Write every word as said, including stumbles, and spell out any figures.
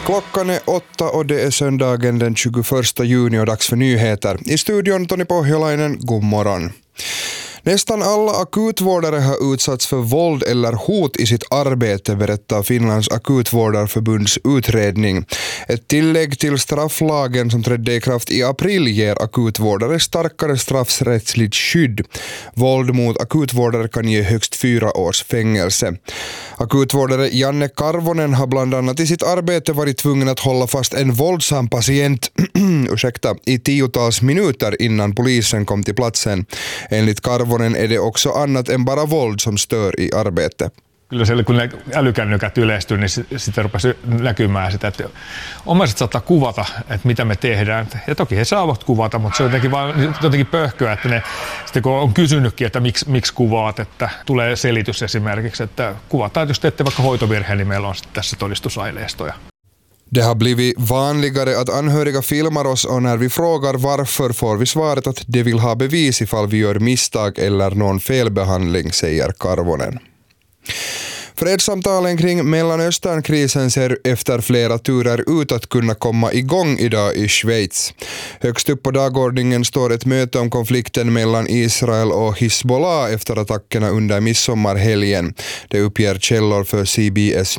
Klockan är åtta och det är söndagen den tjugoförsta juni och dags för nyheter. I studion Toni Pohjolainen, god morgon. Nästan alla akutvårdare har utsatts för våld eller hot i sitt arbete, berättar Finlands akutvårdarförbunds utredning. Ett tillägg till strafflagen som trädde i kraft i april ger akutvårdare starkare straffrättsligt skydd. Våld mot akutvårdare kan ge högst fyra års fängelse. Akutvårdare Janne Karvonen har bland annat i sitt arbete varit tvungen att hålla fast en våldsam patient ursäkta, i tiotals minuter innan polisen kom till platsen. Enligt Karvonen är det också annat än bara våld som stör i arbetet. Kyllä siellä kun ne älykännykät yleistyy, niin sitten rupesi näkymään sitä, että omaiset saattaa kuvata, että mitä me tehdään. Ja toki he saavat kuvata, mutta se on jotenkin, vaan, jotenkin pöhköä, että ne, sitten kun on kysynytkin, että miksi, miksi kuvaat, että tulee selitys esimerkiksi, että kuvataan, että jos teette vaikka hoitovirheen, niin meillä on sitten tässä todistusaineistoja. Det har blivit vanligare att anhöriga filmar oss och när vi frågar varför får vi svaret att de vill ha bevis ifall vi gör misstag eller någon felbehandling, säger Karvonen. Fredssamtalen kring Mellanösternkrisen ser efter flera turer ut att kunna komma igång idag i Schweiz. Högst upp på dagordningen står ett möte om konflikten mellan Israel och Hizbollah efter attackerna under midsommarhelgen. Det uppger källor för C B S